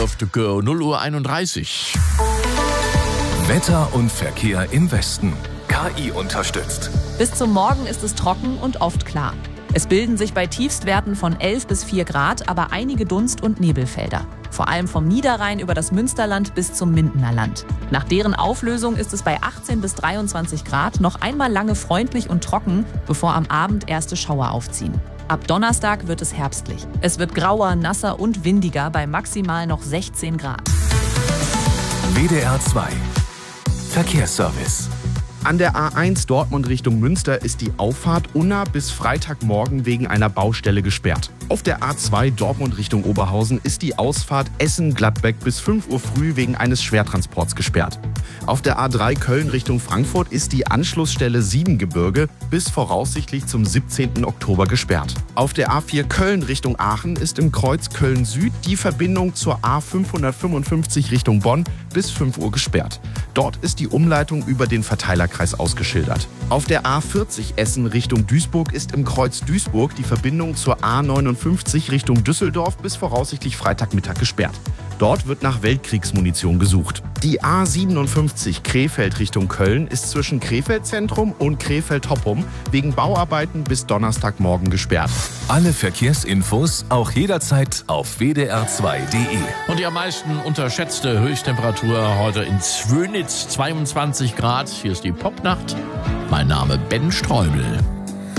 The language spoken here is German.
of to go, 0:31 Uhr. Wetter und Verkehr im Westen. KI unterstützt. Bis zum Morgen ist es trocken und oft klar. Es bilden sich bei Tiefstwerten von 11 bis 4 Grad aber einige Dunst- und Nebelfelder. Vor allem vom Niederrhein über das Münsterland bis zum Mindener Land. Nach deren Auflösung ist es bei 18 bis 23 Grad noch einmal lange freundlich und trocken, bevor am Abend erste Schauer aufziehen. Ab Donnerstag wird es herbstlich. Es wird grauer, nasser und windiger bei maximal noch 16 Grad. WDR 2 Verkehrsservice. An der A1 Dortmund Richtung Münster ist die Auffahrt Unna bis Freitagmorgen wegen einer Baustelle gesperrt. Auf der A2 Dortmund Richtung Oberhausen ist die Ausfahrt Essen-Gladbeck bis 5 Uhr früh wegen eines Schwertransports gesperrt. Auf der A3 Köln Richtung Frankfurt ist die Anschlussstelle Siebengebirge bis voraussichtlich zum 17. Oktober gesperrt. Auf der A4 Köln Richtung Aachen ist im Kreuz Köln-Süd die Verbindung zur A555 Richtung Bonn bis 5 Uhr gesperrt. Dort ist die Umleitung über den Verteilerkreis ausgeschildert. Auf der A40 Essen Richtung Duisburg ist im Kreuz Duisburg die Verbindung zur A59 Richtung Düsseldorf bis voraussichtlich Freitagmittag gesperrt. Dort wird nach Weltkriegsmunition gesucht. Die A57 Krefeld Richtung Köln ist zwischen Krefeld Zentrum und Krefeld Hoppum wegen Bauarbeiten bis Donnerstagmorgen gesperrt. Alle Verkehrsinfos auch jederzeit auf wdr2.de. Und die am meisten unterschätzte Höchsttemperatur heute in Zwönitz, 22 Grad. Hier ist die Popnacht. Mein Name Ben Streubel.